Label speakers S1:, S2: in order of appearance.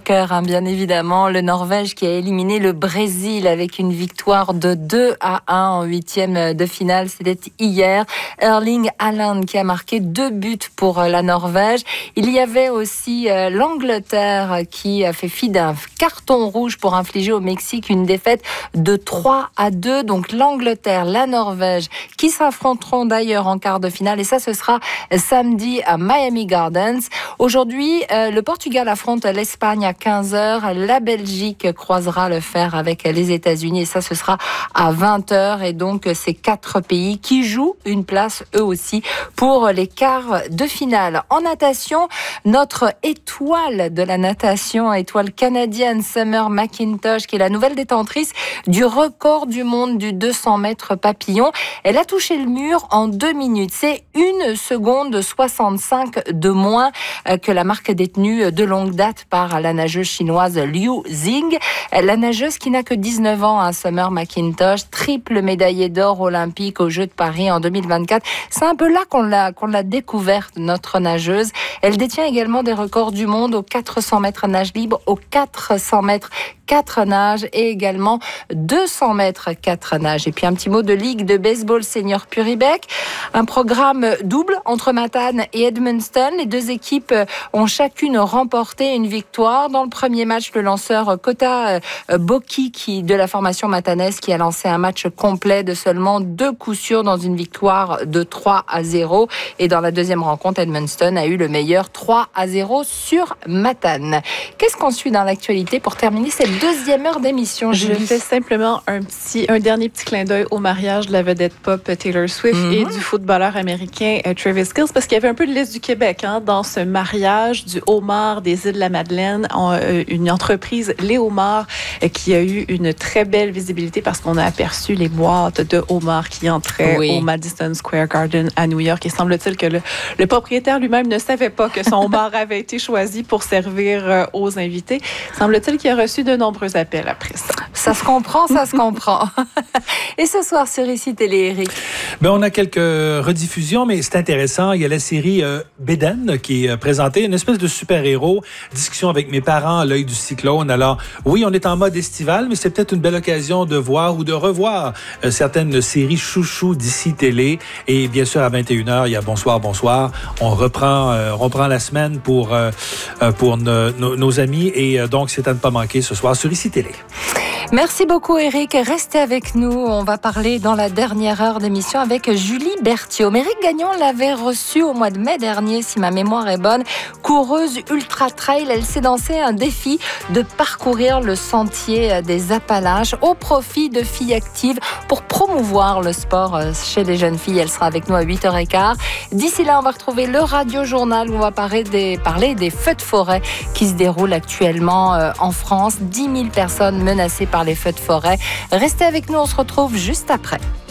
S1: cœur, bien évidemment. Le Norvège qui a éliminé le Brésil avec une victoire de 2-1 en huitième de finale. C'était hier. Erling Haaland qui a marqué 2 buts pour la Norvège. Il y avait aussi l'Angleterre qui a fait fi d'un carton rouge pour infliger au Mexique une défaite de 3-2. Donc l'Angleterre, la Norvège qui s'affronteront d'ailleurs en quart de finale. Et ça, ce sera samedi à Miami Gardens. Aujourd'hui, le Portugal affronte l'Espagne à 15h. La Belgique croisera le fer avec les États-Unis. Et ça, ce sera à 20h. Et donc, ces 4 pays qui jouent une place, eux aussi, pour les quarts de finale. En natation, notre étoile de la natation, étoile canadienne Summer McIntosh, qui est la nouvelle détentrice du record du monde du 200 mètres papillon. Elle a touché le mur en 2 minutes. C'est 1 seconde 65 de moins que la marque détenue de longue date par la nageuse chinoise Liu Xing. La nageuse qui n'a que 19 ans, Summer McIntosh, triple médaillée d'or olympique aux Jeux de Paris en 2024. C'est un peu là qu'on l'a découverte, notre nageuse. Elle détient également des records du monde aux 400 mètres nage libre, aux 400 mètres 4 nages et également 200 mètres 4 nages. Et puis un petit mot de Ligue de baseball senior Puribec. Un programme double entre Matane et Edmundston. Les 2 équipes ont chacune remporté une victoire. Dans le premier match, le lanceur Kota Boki de la formation matanaise qui a lancé un match complet de seulement 2 coups sûrs dans une victoire de 3-0. Et dans la deuxième rencontre, Edmundston a eu le meilleur 3-0 sur Matane. Qu'est-ce qu'on suit dans l'actualité pour terminer cette deuxième heure d'émission,
S2: Je fais simplement un dernier petit clin d'œil au mariage de la vedette pop Taylor Swift et du footballeur américain Travis Kelce, parce qu'il y avait un peu de l'Est du Québec dans ce mariage du homard des Îles-de-la-Madeleine, une entreprise, les homards, qui a eu une très belle visibilité parce qu'on a aperçu les boîtes de homards qui entraient au Madison Square Garden à New York. Et semble-t-il que le propriétaire lui-même ne savait pas que son homard avait été choisi pour servir aux invités. Semble-t-il qu'il a reçu de nombreux appels après ça.
S1: Ça se comprend, ça se comprend. Et ce soir sur ICI Télé, Éric?
S3: On a quelques rediffusions, mais c'est intéressant. Il y a la série Bédène qui est présentée, une espèce de super-héros. Discussion avec mes parents à l'œil du cyclone. Alors, oui, on est en mode estival, mais c'est peut-être une belle occasion de voir ou de revoir certaines séries chouchou d'ICI Télé. Et bien sûr, à 21h, il y a Bonsoir, bonsoir. On reprend la semaine pour nos amis. Et donc, c'est à ne pas manquer ce soir sur ICI Télé.
S1: Merci beaucoup, Éric. Restez avec nous. On va parler dans la dernière heure d'émission avec Julie Berthiaume. Éric Gagnon l'avait reçue au mois de mai dernier, si ma mémoire est bonne. Coureuse ultra-trail, elle s'est lancée un défi de parcourir le sentier des Appalaches au profit de filles actives pour promouvoir le sport chez les jeunes filles. Elle sera avec nous à 8h15. D'ici là, on va retrouver le Radio-Journal où on va parler des feux de forêt qui se déroulent actuellement en France. 10 000 personnes menacées par les feux de forêt. Restez avec nous, on se retrouve juste après.